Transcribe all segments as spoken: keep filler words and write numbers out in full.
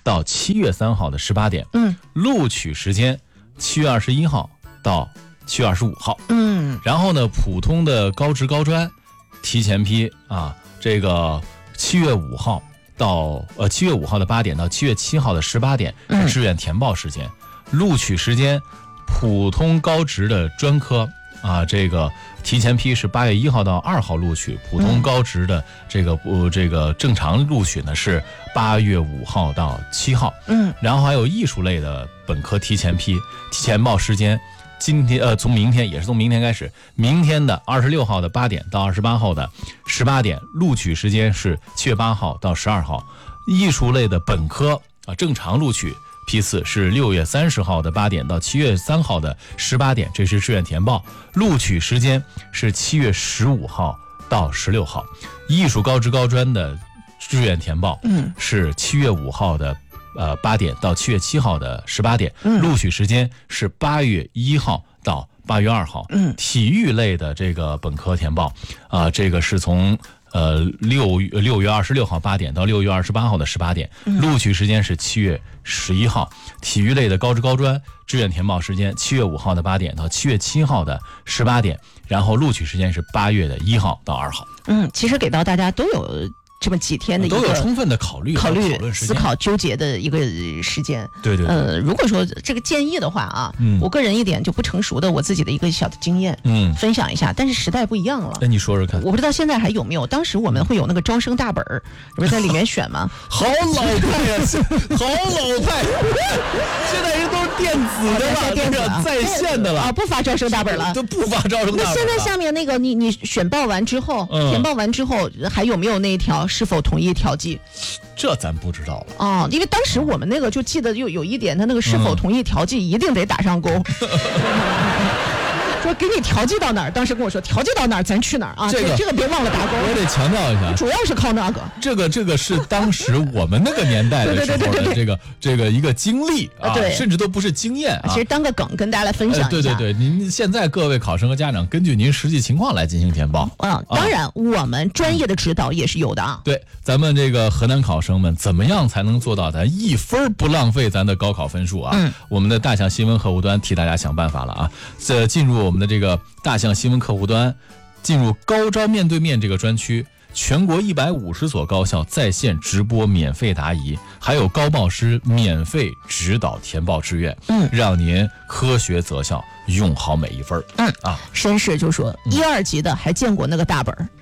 到七月三号的十八点。 嗯， 录取时间七月二十一号到七月二十五号。 嗯， 然后呢，普通的高职高专提前批啊，这个七月五号到呃七月五号的八点到七月七号的十八点是志愿填报时间。嗯、录取时间，普通高职的专科啊，这个提前批是八月一号到二号录取，普通高职的这个呃这个正常录取呢是八月五号到七号。 嗯， 然后还有艺术类的本科提前批，提前报时间。今天呃，从明天也是从明天开始，明天的二十六号的八点到二十八号的十八点，录取时间是七月八号到十二号。艺术类的本科啊，正常录取批次是六月三十号的八点到七月三号的十八点，这是志愿填报，录取时间是七月十五号到十六号。艺术高职高专的志愿填报，嗯，是七月五号的。呃，八点到七月七号的十八点，嗯，录取时间是八月一号到八月二号。嗯，体育类的这个本科填报，啊、呃，这个是从呃六六月二十六号八点到六月二十八号的十八点，嗯、录取时间是七月十一号。体育类的高职高专志愿填报时间七月五号的八点到七月七号的十八点，然后录取时间是八月的一号到二号。 嗯，其实给到大家都有。这么几天的一个都有充分的考虑、 考虑、 讨论时间思考、纠结的一个时间。 对对对。 呃，如果说这个建议的话啊，嗯，我个人一点就不成熟的我自己的一个小的经验，嗯，分享一下。但是时代不一样了。 那你说说看。 我不知道现在还有没有？当时我们会有那个招生大本儿，不是在里面选吗？ 好老派呀、啊，好老派！现在人都是电子的了， 电子、啊、 在线的了啊，不发招生大本了， 都不发招生大本了。 那现在下面那个你你选报完之后，嗯、填报完之后，还有没有那一条是否同意调？ 这咱不知道了哦，因为当时我们那个就记得有有一点，他那个是否同意调剂一定得打上勾。嗯说给你调剂到哪儿，当时跟我说调剂到哪儿咱去哪儿啊， 这个这个别忘了打勾。 我得强调一下， 主要是靠那个。 这个这个是当时我们那个年代的时候的这个这个一个经历啊，甚至都不是经验啊。 其实当个梗跟大家来分享一下。 呃、对对对，您现在各位考生和家长根据您实际情况来进行填报。 嗯，当然、啊、我们专业的指导也是有的啊。 对，咱们这个河南考生们怎么样才能做到咱一分不浪费咱的高考分数啊？嗯，我们的大象新闻客户端替大家想办法了啊。这进入我们的这个大象新闻客户端，进入高招面对面这个专区，全国一百五十所高校在线直播免费答疑，还有高报师免费指导填报志愿，嗯，让您科学择校，用好每一分。 嗯啊，绅士就说、嗯、一二级的还见过那个大本儿。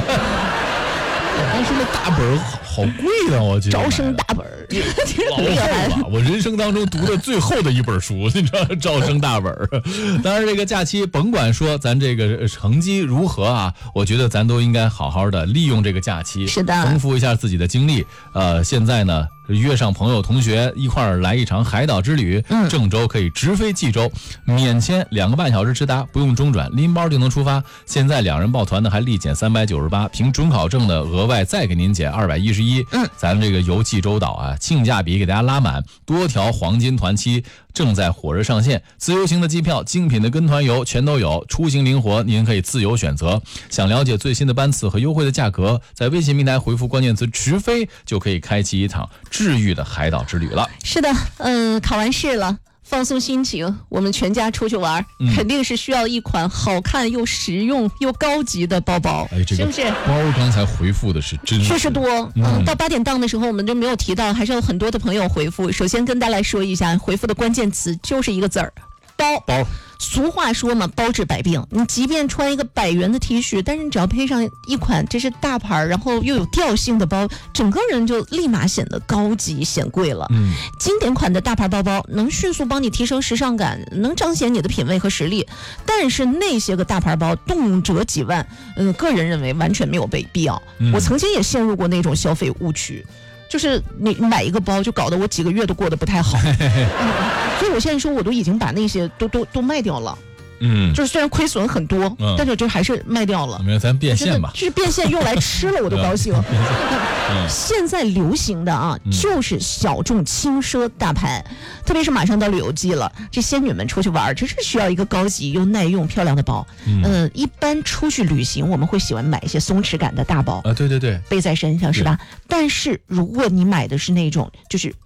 当时那大本好好贵呢，我记得招生大本老厚了，我人生当中读的最厚的一本书，你知道招生大本。当然这个假期甭管说咱这个成绩如何啊，我觉得咱都应该好好的利用这个假期， 是的， 丰富一下自己的经历。呃，现在呢约上朋友同学一块儿来一场海岛之旅，嗯，郑州可以直飞冀州，免签两个半小时直达，不用中转，拎包就能出发。现在两人抱团的还立减三百九十八，凭准考证的额外再给您减二百一十一。嗯，咱这个游冀州岛啊，性价比给大家拉满，多条黄金团期正在火热上线，自由行的机票、精品的跟团游全都有，出行灵活，您可以自由选择。想了解最新的班次和优惠的价格，在微信平台回复关键词直飞，就可以开启一场治愈的海岛之旅了。 是的，嗯，考完试了，放松心情，我们全家出去玩、嗯、肯定是需要一款好看又实用又高级的包包， 哎，这个、 是不是？ 包刚才回复的是真确实多，嗯，嗯到八点档的时候我们就没有提到，还是有很多的朋友回复。首先跟大家来说一下，回复的关键词就是一个字儿，包包。 俗话说嘛，包治百病。你即便穿一个百元的 T 恤，但是你只要配上一款这是大牌然后又有调性的包，整个人就立马显得高级显贵了。嗯，经典款的大牌包包能迅速帮你提升时尚感，能彰显你的品味和实力。但是那些个大牌包动辄几万，嗯，个人认为完全没有必要。嗯、我曾经也陷入过那种消费误区。就是你买一个包就搞得我几个月都过得不太好、嗯、所以我现在说我都已经把那些都都都卖掉了。嗯，就是虽然亏损很多、嗯、但是就还是卖掉了。 没有，咱变现吧， 就是变现用来吃了我都高兴。嗯、现在流行的啊、嗯、就是小众轻奢大牌，特别是马上到旅游季了，这仙女们出去玩真是需要一个高级又耐用漂亮的包。嗯、呃，一般出去旅行我们会喜欢买一些松弛感的大包啊，对对对， 背在身上是吧？但是如果你买的是那种就是